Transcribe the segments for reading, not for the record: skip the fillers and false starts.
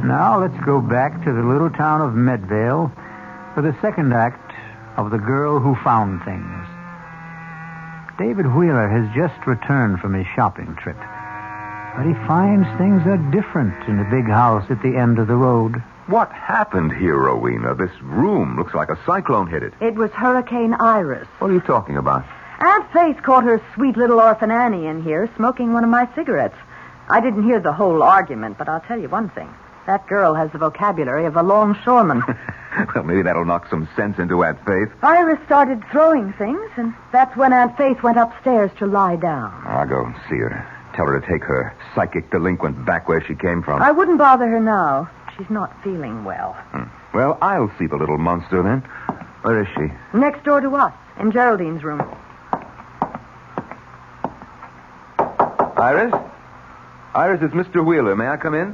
Now let's go back to the little town of Medvale for the second act of The Girl Who Found Things. David Wheeler has just returned from his shopping trip, but he finds things are different in the big house at the end of the road. What happened here, Rowena? This room looks like a cyclone hit it. It was Hurricane Iris. What are you talking about? Aunt Faith caught her sweet little orphan Annie in here smoking one of my cigarettes. I didn't hear the whole argument, but I'll tell you one thing. That girl has the vocabulary of a longshoreman. Well, maybe that'll knock some sense into Aunt Faith. Iris started throwing things, and that's when Aunt Faith went upstairs to lie down. I'll go see her. Tell her to take her psychic delinquent back where she came from. I wouldn't bother her now. She's not feeling well. Well, I'll see the little monster then. Where is she? Next door to us, in Geraldine's room. Iris? Iris, it's Mr. Wheeler. May I come in?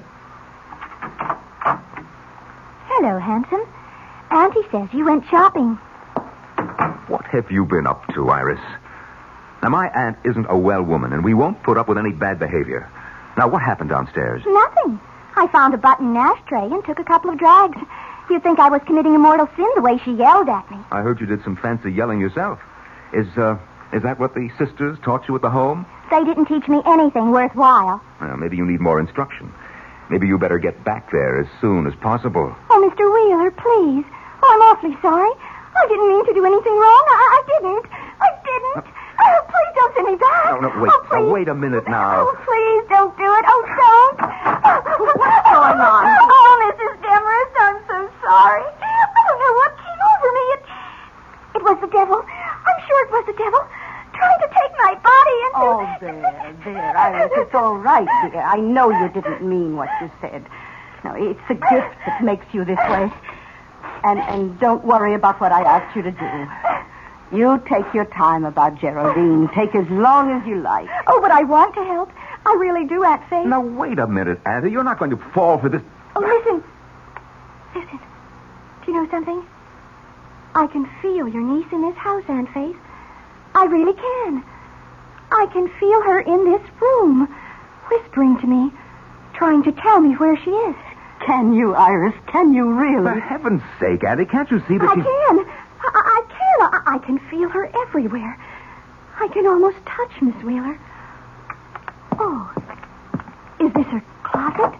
Hello, handsome. Auntie says you went shopping. What have you been up to, Iris? Now, my aunt isn't a well woman, and we won't put up with any bad behavior. Now, what happened downstairs? Nothing. I found a button in an ashtray and took a couple of drags. You'd think I was committing a mortal sin the way she yelled at me. I heard you did some fancy yelling yourself. Is that what the sisters taught you at the home? They didn't teach me anything worthwhile. Well, maybe you need more instruction. Maybe you better get back there as soon as possible. Oh, Mr. Wheeler, please. Oh, I'm awfully sorry. I didn't mean to do anything wrong. I didn't. Oh, please don't send me back. No, wait. Oh, please. Wait a minute now. Oh, please don't do it. Oh, don't. What's going on? Oh, Mrs. Demarest, I'm so sorry. I don't know what came over me. It was the devil. I'm sure it was the devil. Trying to take my body into... Oh, there, Iris. It's all right, dear. I know you didn't mean what you said. No, it's a gift that makes you this way. And don't worry about what I asked you to do. You take your time about Geraldine. Take as long as you like. Oh, but I want to help. I really do, Aunt Faith. Now, wait a minute, Auntie. You're not going to fall for this... Oh, listen. Listen. Do you know something? I can feel your niece in this house, Aunt Faith. I really can. I can feel her in this room, whispering to me, trying to tell me where she is. Can you, Iris? Can you really? For heaven's sake, Auntie, can't you see that I can. I can. I can feel her everywhere. I can almost touch Miss Wheeler. Oh, is this her closet?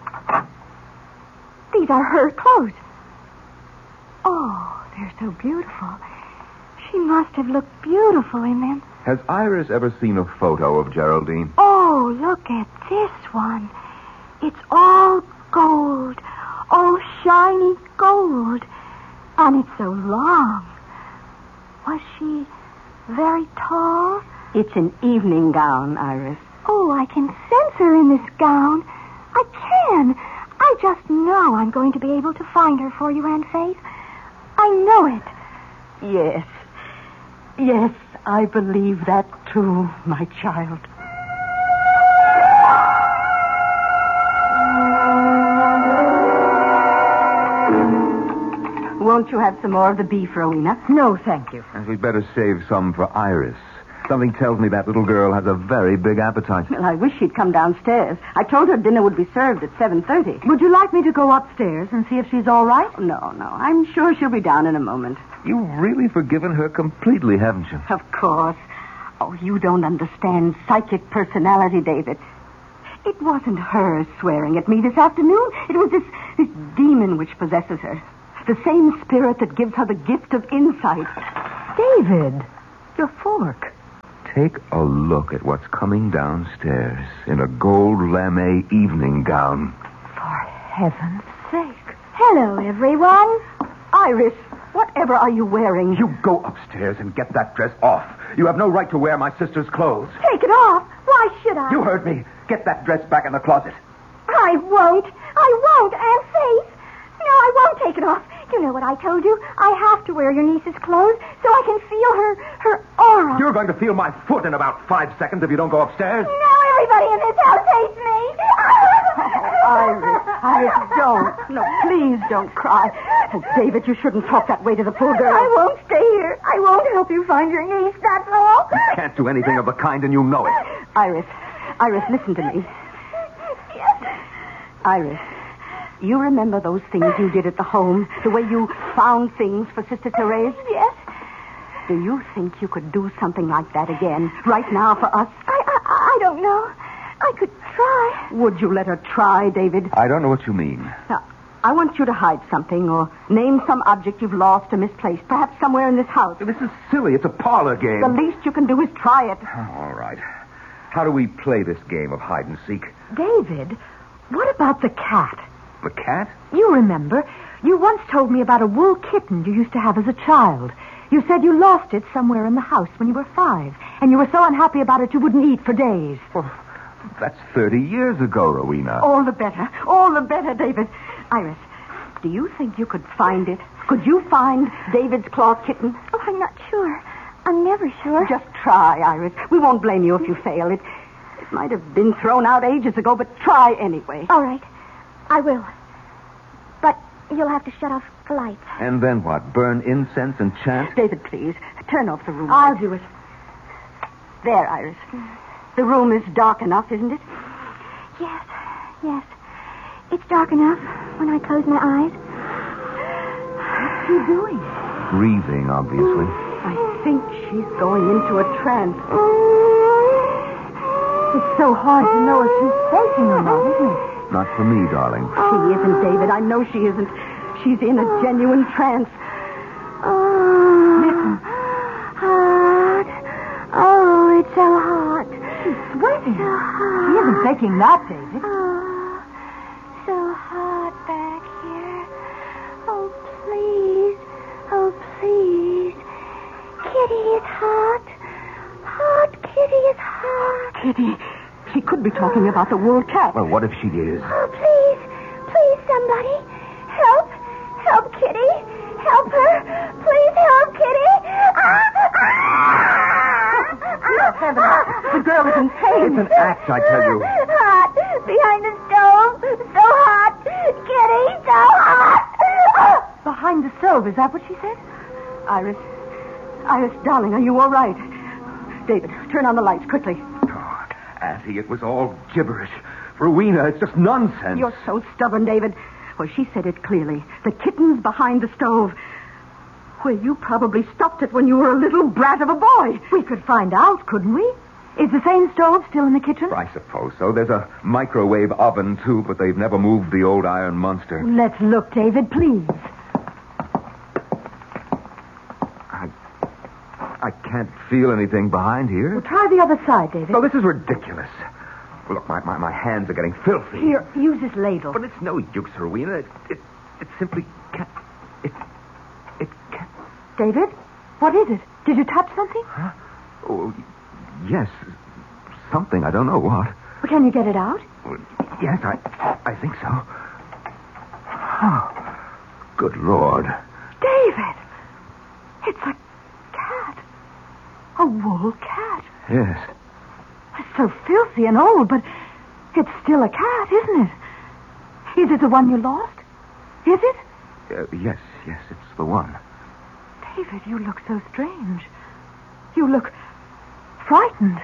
These are her clothes. Oh, they're so beautiful. She must have looked beautiful in them. Has Iris ever seen a photo of Geraldine? Oh, look at this one. It's all gold. All shiny gold. And it's so long. Was she very tall? It's an evening gown, Iris. Oh, I can sense her in this gown. I can. I just know I'm going to be able to find her for you, Aunt Faith. I know it. Yes. Yes, I believe that too, my child. Won't you have some more of the beef, Rowena? No, thank you. And we'd better save some for Iris. Something tells me that little girl has a very big appetite. Well, I wish she'd come downstairs. I told her dinner would be served at 7:30. Would you like me to go upstairs and see if she's all right? No. I'm sure she'll be down in a moment. You've really forgiven her completely, haven't you? Of course. Oh, you don't understand psychic personality, David. It wasn't her swearing at me this afternoon. It was this demon which possesses her. The same spirit that gives her the gift of insight. David, your fork. Take a look at what's coming downstairs in a gold lame evening gown. For heaven's sake. Hello, everyone. Iris, whatever are you wearing? You go upstairs and get that dress off. You have no right to wear my sister's clothes. Take it off. Why should I? You heard me. Get that dress back in the closet. I won't, Aunt Faith. No, I won't take it off. You know what I told you? I have to wear your niece's clothes so I can feel her aura. You're going to feel my foot in about 5 seconds if you don't go upstairs. No, everybody in this house hates me. Iris, don't. No, please don't cry. Oh, David, you shouldn't talk that way to the poor girl. I won't stay here. I won't help you find your niece, that's all. You can't do anything of the kind, and you know it. Iris, listen to me. Yes. Iris, You remember those things you did at the home? The way you found things for Sister Therese? Yes. Do you think you could do something like that again, right now for us? I don't know. I could try. Would you let her try, David? I don't know what you mean. Now, I want you to hide something or name some object you've lost or misplaced, perhaps somewhere in this house. This is silly. It's a parlor game. The least you can do is try it. Oh, all right. How do we play this game of hide and seek? David, what about the cat? The cat? You remember, you once told me about a wool kitten you used to have as a child. You said you lost it somewhere in the house when you were 5, and you were so unhappy about it you wouldn't eat for days. Well, that's 30 years ago, Rowena. All the better, David. Iris, do you think you could find it? Could you find David's claw kitten? Oh, I'm not sure. I'm never sure. Just try, Iris. We won't blame you if you fail. It might have been thrown out ages ago, but try anyway. All right. I will. But you'll have to shut off the lights. And then what? Burn incense and chant? David, please, turn off the room I'll light. do it. There, Iris. The room is dark enough, isn't it? Yes. Yes. It's dark enough when I close my eyes. What's she doing? Breathing, obviously. I think she's going into a trance. It's so hard to know if she's faking or not, isn't it? Not for me, darling. She isn't, David. I know she isn't. She's in a genuine trance. Listen. Hot. Oh, it's so hot. She's sweating. So hot. She isn't faking that, David. Oh, so hot back here. Oh, please. Oh, please. Kitty is hot. Hot Kitty is hot. Kitty, she could be talking about the wool cat. Well, what if she is? Oh, please. Please, somebody. Help. Help Kitty. Help her. Please help Kitty. The girl is in pain. It's an act, I tell you. Hot. Behind the stove. So hot. Kitty, so hot. Behind the stove, is that what she said? Iris, darling, are you all right? David, turn on the lights quickly. Oh, Auntie, it was all gibberish. Rowena, it's just nonsense. You're so stubborn, David. Well, she said it clearly. The kitten's behind the stove. Well, you probably stopped it when you were a little brat of a boy. We could find out, couldn't we? Is the same stove still in the kitchen? I suppose so. There's a microwave oven, too, but they've never moved the old iron monster. Let's look, David, please. I can't feel anything behind here. Well, try the other side, David. No, this is ridiculous. Look, my hands are getting filthy. Here, use this ladle. But it's no use, Rowena. It simply can't. It can't. David, what is it? Did you touch something? Huh? Oh, yes. Something. I don't know what. Well, can you get it out? Well, yes, I think so. Oh, good Lord. David! It's a cat. A wool cat. Yes. It's so filthy and old, but it's still a cat, isn't it? Is it the one you lost? Is it? Yes, it's the one. David, you look so strange. You look frightened.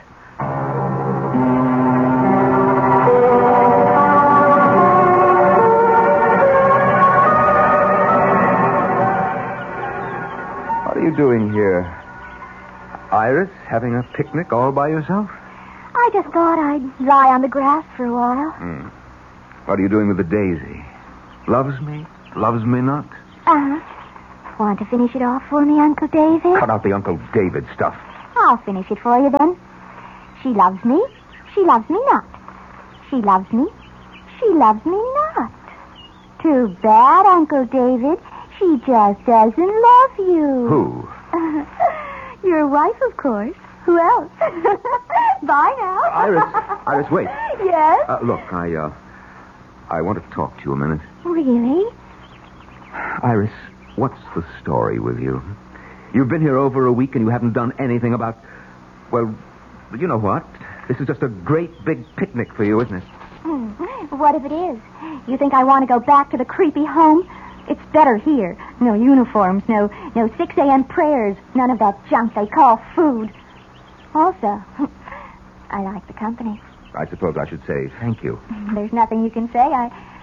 What are you doing here? Iris, having a picnic all by yourself? I just thought I'd lie on the grass for a while. What are you doing with the daisy? Loves me? Loves me not? Want to finish it off for me, Uncle David? Cut out the Uncle David stuff. I'll finish it for you then. She loves me. She loves me not. She loves me. She loves me not. Too bad, Uncle David. She just doesn't love you. Who? Your wife, of course. Who else? Bye now. Iris, wait. Yes? Look, I want to talk to you a minute. Really? Iris, what's the story with you? You've been here over a week and you haven't done anything about... Well, you know what? This is just a great big picnic for you, isn't it? What if it is? You think I want to go back to the creepy home? It's better here. No uniforms, no 6 a.m. prayers, none of that junk they call food. Also, I like the company. I suppose I should say thank you. There's nothing you can say.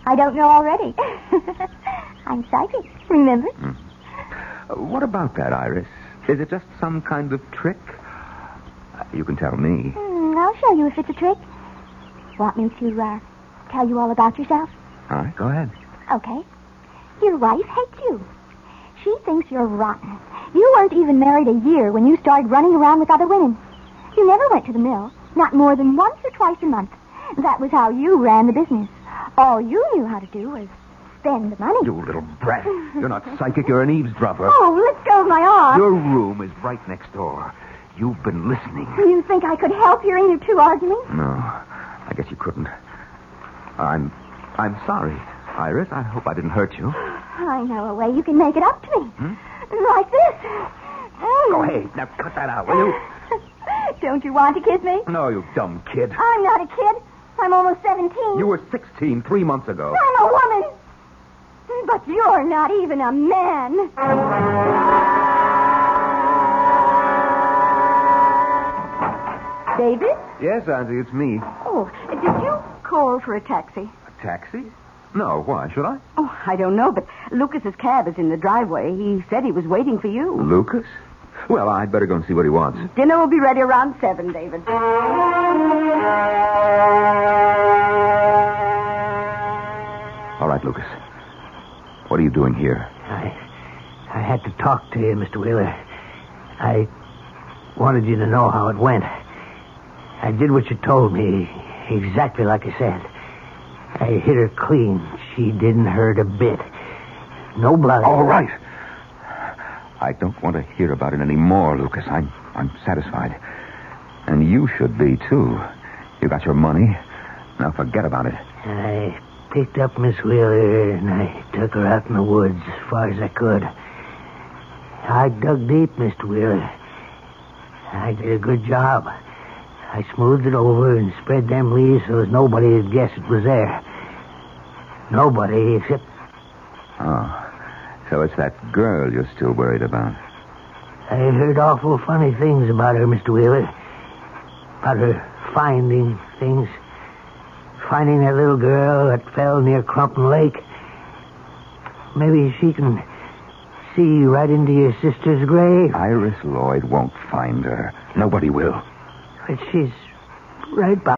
I don't know already. I'm psychic, remember? What about that, Iris? Is it just some kind of trick? You can tell me. I'll show you if it's a trick. Want me to tell you all about yourself? All right, go ahead. Okay. Your wife hates you. She thinks you're rotten. You weren't even married a year when you started running around with other women. You never went to the mill, not more than once or twice a month. That was how you ran the business. All you knew how to do was spend the money. You little brat. You're not psychic, you're an eavesdropper. Oh, let go of my arm. Your room is right next door. You've been listening. You think I could help you in your two arguments? No, I guess you couldn't. I'm sorry, Iris. I hope I didn't hurt you. I know a way you can make it up to me. Like this. Go ahead. Now cut that out, will you? Don't you want to kiss me? No, you dumb kid. I'm not a kid. I'm almost 17. You were 16 3 months ago. I'm a woman. But you're not even a man. David? Yes, Auntie, it's me. Oh, did you call for a taxi? A taxi? No, why? Should I? Oh, I don't know, but Lucas's cab is in the driveway. He said he was waiting for you. Lucas? Well, I'd better go and see what he wants. Dinner will be ready around 7, David. All right, Lucas. What are you doing here? I had to talk to you, Mr. Wheeler. I wanted you to know how it went. I did what you told me, exactly like I said. I hit her clean. She didn't hurt a bit. No blood. All right. I don't want to hear about it anymore, Lucas. I'm satisfied. And you should be, too. You got your money. Now forget about it. I picked up Miss Wheeler and I took her out in the woods as far as I could. I dug deep, Mr. Wheeler. I did a good job. I smoothed it over and spread them leaves so as nobody would guess it was there. Nobody except... Oh, so it's that girl you're still worried about. I heard awful funny things about her, Mr. Wheeler. About her finding things. Finding that little girl that fell near Crumpton Lake. Maybe she can see right into your sister's grave. Iris Lloyd won't find her. Nobody will. But she's right